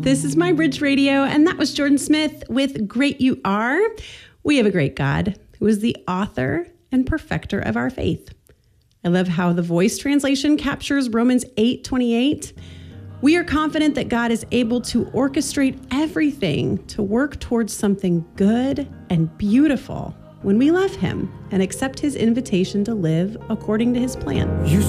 This is My Bridge Radio, and that was Jordan Smith with Great You Are. We have a great God who is the author and perfecter of our faith. I love how the Voice translation captures Romans 8:28. We are confident that God is able to orchestrate everything to work towards something good and beautiful when we love him and accept his invitation to live according to his plan. You